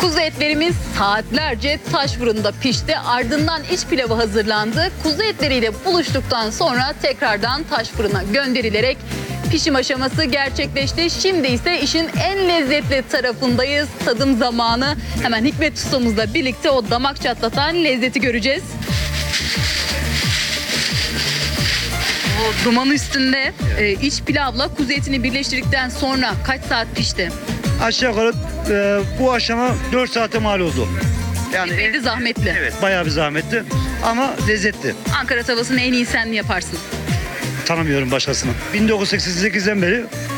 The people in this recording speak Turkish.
Kuzu etlerimiz saatlerce taş fırında pişti. Ardından iç pilavı hazırlandı. Kuzu etleriyle buluştuktan sonra tekrardan taş fırına gönderilerek pişim aşaması gerçekleşti. Şimdi ise işin en lezzetli tarafındayız. Tadım zamanı. Hemen Hikmet ustamızla birlikte o damak çatlatan lezzeti göreceğiz. O duman üstünde iç pilavla kuzu etini birleştirdikten sonra kaç saat pişti? Aşağı yukarı bu aşama 4 saate mal oldu. Yani Epey de zahmetli. evet, bayağı bir zahmetli ama lezzetli. Ankara tavasını en iyi sen mi yaparsın? Tanımıyorum başkasını. 1988'den beri